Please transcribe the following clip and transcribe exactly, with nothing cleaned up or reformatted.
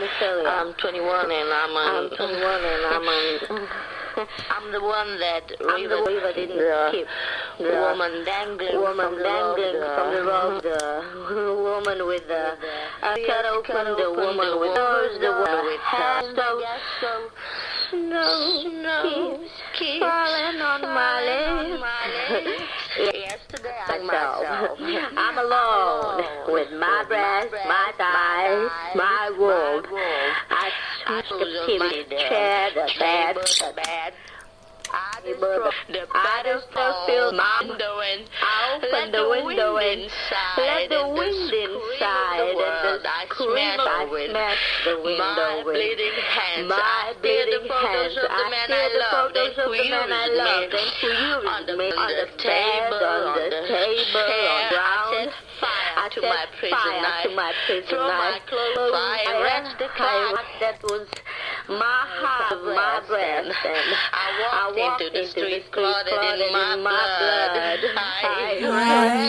I'm Celia. I'm twenty-one and I'm on. I'm twenty-one and I'm on. I'm the one that I'm the one that didn't the keep the the woman dangling woman from the dangling rope, from the rope, the woman with the uh, cut open, the woman with nose, the woman with hands. So snow keeps, keeps falling on my legs. Yesterday I'm myself. I'm alone with my breast, my thighs, my world. I captivity, the chair, the bed, the bed. I the battlefield field my window and I open the window and let the wind inside and the scream I smash the window with bleeding hands. my bleeding hands. I steal the photos of the man I loved and who used me on the bed, on the table, on the ground. I to my prison fire knife, to my prison throw my knife, clothes, fire, wrench the fire cloth. that was my heart, my breast, and I walked, I walked into the into street, the clothed in my blood. blood. I I